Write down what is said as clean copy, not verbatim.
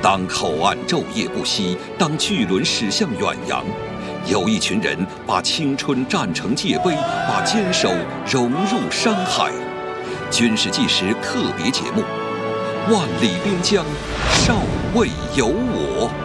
当口岸昼夜不息，当巨轮驶向远洋，有一群人把青春战成界碑，把坚守融入山海。军事纪实特别节目，万里边疆，尚未有我。